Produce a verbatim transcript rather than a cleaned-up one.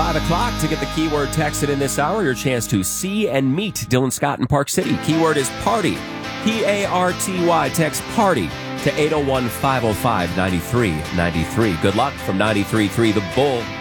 five o'clock to get the keyword texted in this hour. Your chance to see and meet Dylan Scott in Park City. Keyword is party. P A R T Y. Text party to eight oh one, five oh five, nine three nine three. Good luck from ninety-three point three The Bull.